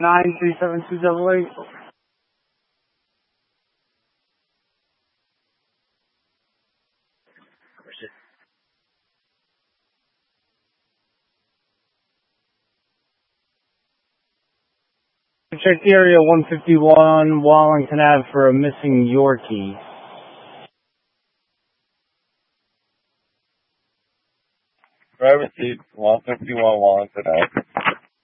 937-288. Check the area 151 Wallington Ave for a missing Yorkie. Driver seat 151 Wallington Ave.